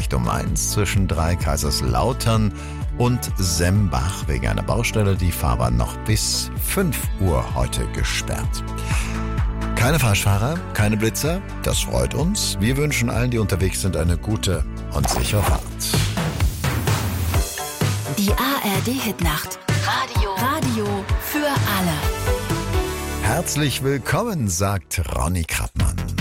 Richtung Mainz zwischen Dreikaiserslautern und Sembach wegen einer Baustelle die Fahrbahn noch bis 5 Uhr heute gesperrt. Keine Falschfahrer, keine Blitzer, das freut uns. Wir wünschen allen, die unterwegs sind, eine gute und sichere Fahrt. Die ARD-Hitnacht. Radio für alle. Herzlich willkommen, sagt Ronny Krappmann.